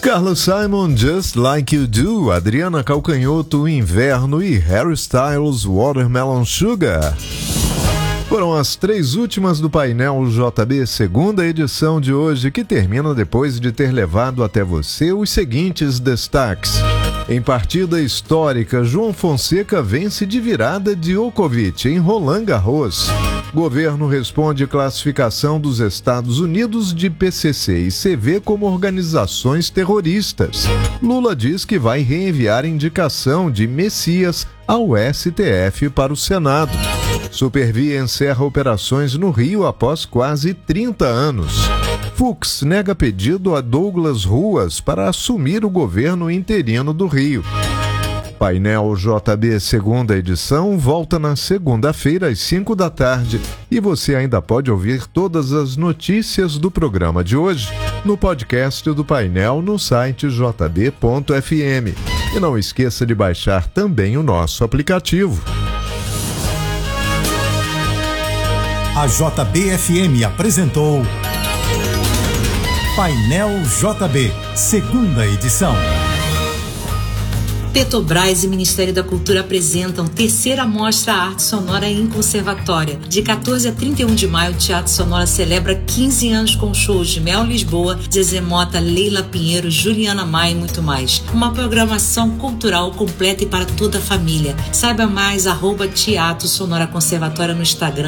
Carla Simon, Just Like You Do, Adriana Calcanhoto, Inverno e Harry Styles, Watermelon Sugar. Foram as três últimas do painel JB, segunda edição de hoje, que termina depois de ter levado até você os seguintes destaques. Em partida histórica, João Fonseca vence de virada Djokovic em Roland Garros. Governo responde classificação dos Estados Unidos de PCC e CV como organizações terroristas. Lula diz que vai reenviar indicação de Messias ao STF para o Senado. Supervia encerra operações no Rio após quase 30 anos. Fux nega pedido a Douglas Ruas para assumir o governo interino do Rio. Painel JB segunda edição volta na segunda-feira às 5 da tarde e você ainda pode ouvir todas as notícias do programa de hoje no podcast do Painel no site jb.fm. E não esqueça de baixar também o nosso aplicativo. A JBFM apresentou Painel JB, segunda edição. Petrobras e Ministério da Cultura apresentam terceira mostra Arte Sonora em Conservatória. De 14 a 31 de maio, o Teatro Sonora celebra 15 anos com shows de Mel Lisboa, Zezé Mota, Leila Pinheiro, Juliana Maia e muito mais. Uma programação cultural completa e para toda a família. Saiba mais, @Teatro Sonora Conservatória no Instagram.